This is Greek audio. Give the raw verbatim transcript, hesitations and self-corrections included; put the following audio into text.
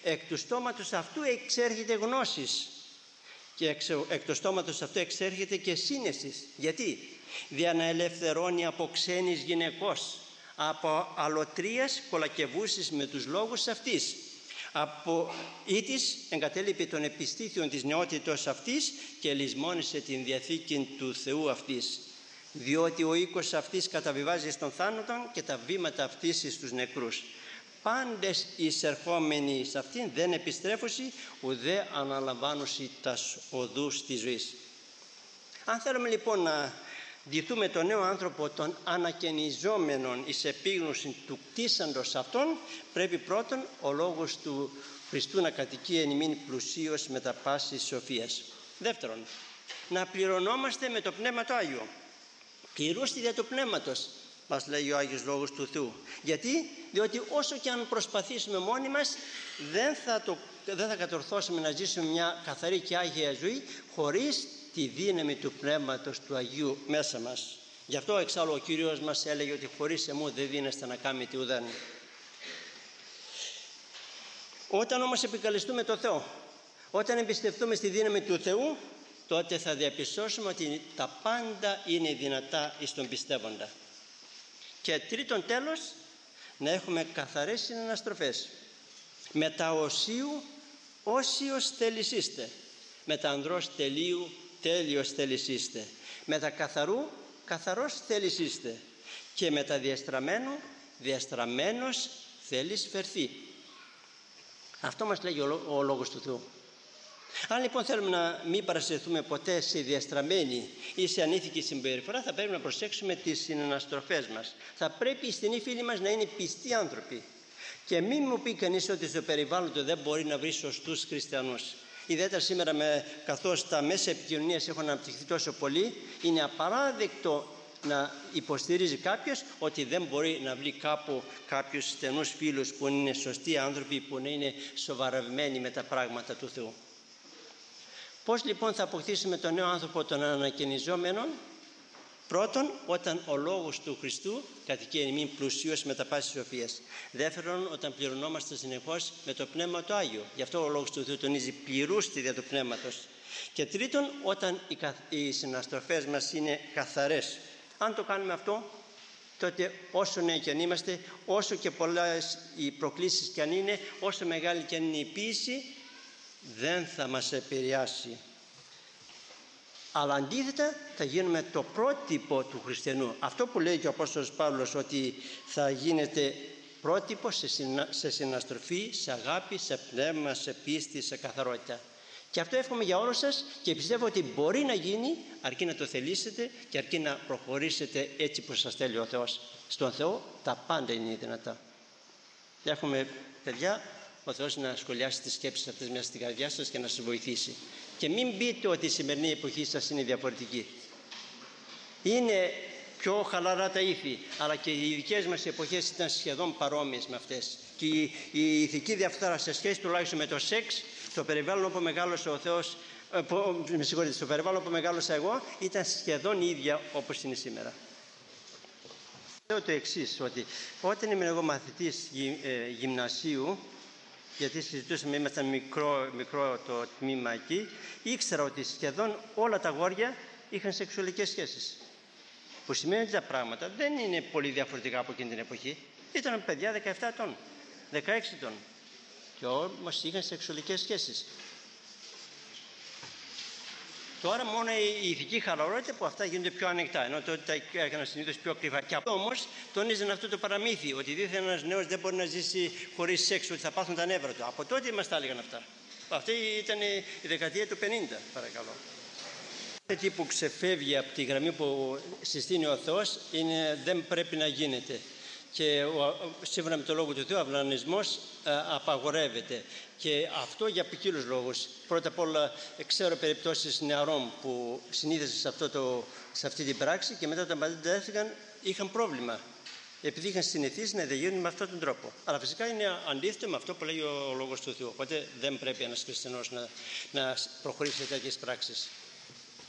εκ του στόματος αυτού εξέρχεται γνώσης και εκ του στόματος αυτού εξέρχεται και σύνεσης. Γιατί? Δια να ελευθερώνει από ξένης γυναικός, από αλωτρίας κολακευούσης με τους λόγους αυτής, από ήτης εγκατέλειπε των επιστήθειων της νεότητος αυτής και λησμόνισε την διαθήκη του Θεού αυτής, διότι ο οίκος αυτής καταβιβάζει στον θάνατο και τα βήματα αυτής στους νεκρούς. Πάντες εισερχόμενοι σε αυτήν δεν επιστρέφουσι ουδέ αναλαμβάνουσι τας οδούς της ζωής. Αν θέλουμε λοιπόν να ντυθούμε τον νέο άνθρωπο των ανακαινιζόμενων εις επίγνωση του κτίσαντος αυτών, πρέπει πρώτον ο λόγος του Χριστού να κατοικεί εν ημίν πλουσίως με τα πάσης σοφίας. Δεύτερον, να πληρωνόμαστε με το Πνεύμα του Άγιο. Πληρούστη δια του Πνεύματος, μας λέει ο Άγιος Λόγος του Θεού. Γιατί? Διότι όσο και αν προσπαθήσουμε μόνοι μας, δεν θα, το, δεν θα κατορθώσουμε να ζήσουμε μια καθαρή και άγια ζωή χωρίς τη δύναμη του Πνεύματος του Αγίου μέσα μας. Γι' αυτό εξάλλου ο Κύριος μας έλεγε ότι χωρίς εμού δεν δίνεστε να κάνετε ουδέν. Όταν όμως επικαλεστούμε το Θεό, όταν εμπιστευτούμε στη δύναμη του Θεού, τότε θα διαπιστώσουμε ότι τα πάντα είναι δυνατά εις τον πιστεύοντα. Και τρίτον τέλος, να έχουμε καθαρές συναναστροφές. Με τα οσίου όσιος θελησίστε, με τα ανδρός τελείου τέλειος θελησίστε, με τα καθαρού καθαρός θελησίστε και με τα διαστραμμένου διαστραμμένος θέλεις φερθεί. Αυτό μας λέγει ο, ο Λόγος του Θεού. Αν λοιπόν θέλουμε να μην παρασυρθούμε ποτέ σε διαστραμμένη ή σε ανήθικη συμπεριφορά, θα πρέπει να προσέξουμε τις συναναστροφές μας. Θα πρέπει οι στενοί φίλοι μας να είναι πιστοί άνθρωποι. Και μην μου πει κανείς ότι στο περιβάλλον του δεν μπορεί να βρει σωστούς χριστιανούς. Ιδιαίτερα σήμερα, με, καθώς τα μέσα επικοινωνίας έχουν αναπτυχθεί τόσο πολύ, είναι απαράδεκτο να υποστηρίζει κάποιος ότι δεν μπορεί να βρει κάπου κάποιους στενούς φίλους που είναι σωστοί άνθρωποι, που να είναι σοβαρευμένοι με τα πράγματα του Θεού. Πώς λοιπόν θα αποκτήσουμε τον νέο άνθρωπο των ανακαινιζόμενων? Πρώτον, όταν ο λόγος του Χριστού κατοικεί εν ημίν πλουσίως με τα πάσης σοφίας. Δεύτερον, όταν πληρωνόμαστε συνεχώς με το Πνεύμα το Άγιο. Γι' αυτό ο λόγος του Θεού τονίζει πληρούστη δια του Πνεύματος. Και τρίτον, όταν οι, καθ... οι συναστροφές μας είναι καθαρές. Αν το κάνουμε αυτό, τότε όσο νέοι και αν είμαστε, όσο και πολλές οι προκλήσεις και αν είναι, όσο μεγάλη και αν είναι η πίεση, δεν θα μας επηρεάσει. Αλλά αντίθετα θα γίνουμε το πρότυπο του χριστιανού. Αυτό που λέει και ο Απόστολος Παύλος, ότι θα γίνετε πρότυπο σε, συνα... σε συναστροφή, σε αγάπη, σε πνεύμα, σε πίστη, σε καθαρότητα. Και αυτό εύχομαι για όλους σας και πιστεύω ότι μπορεί να γίνει, αρκεί να το θελήσετε και αρκεί να προχωρήσετε έτσι που σας θέλει ο Θεός. Στον Θεό τα πάντα είναι δυνατά. Εύχομαι, παιδιά, ο Θεός να σχολιάσει τις σκέψεις αυτές μέσα στην καρδιά σας και να σας βοηθήσει. Και μην πείτε ότι η σημερινή εποχή σας είναι διαφορετική. Είναι πιο χαλαρά τα ήθη, αλλά και οι δικές μας εποχές ήταν σχεδόν παρόμοιες με αυτές. Και η ηθική διαφθορά σε σχέση τουλάχιστον με το σεξ, στο περιβάλλον όπου μεγάλωσε ο Θεός, με συγχωρείτε, στο περιβάλλον όπου μεγάλωσα εγώ, ήταν σχεδόν ίδια όπως είναι σήμερα. Λέω το εξής, ότι όταν ήμουν εγώ μαθητής γυ, ε, γυμνασίου, γιατί συζητούσαμε, ήμασταν μικρό, μικρό το τμήμα εκεί, ήξερα ότι σχεδόν όλα τα αγόρια είχαν σεξουαλικές σχέσεις. Που σημαίνει ότι τα πράγματα δεν είναι πολύ διαφορετικά από εκείνη την εποχή. Ήταν παιδιά δεκαεπτά ετών, δεκαέξι ετών και όμως είχαν σεξουαλικές σχέσεις. Τώρα μόνο η ηθική χαλαρότητα που αυτά γίνονται πιο ανοιχτά, ενώ τότε τα έκαναν συνήθως πιο κρυφά. Και αυτό όμως τονίζαν αυτό το παραμύθι, ότι δίθεν ένας νέος δεν μπορεί να ζήσει χωρίς σεξ, ότι θα πάθουν τα νεύρα του. Από τότε μας τα έλεγαν αυτά. Αυτή ήταν η δεκαετία του πενήντα, παρακαλώ. Τι που ξεφεύγει από τη γραμμή που συστήνει ο Θεός είναι, δεν πρέπει να γίνεται. Και ο, σύμφωνα με το Λόγο του Θεού, ο αυνανισμός απαγορεύεται. Και αυτό για ποικίλους λόγους. Πρώτα απ' όλα, ξέρω περιπτώσεις νεαρών που συνήθισαν σε, αυτό το, σε αυτή την πράξη και μετά όταν παντρεύτηκαν είχαν πρόβλημα. Επειδή είχαν συνηθίσει να διαγίνουν με αυτόν τον τρόπο. Αλλά φυσικά είναι αντίθετο με αυτό που λέει ο Λόγος του Θεού. Οπότε δεν πρέπει ένας χριστιανός να, να προχωρήσει σε τέτοιες πράξεις.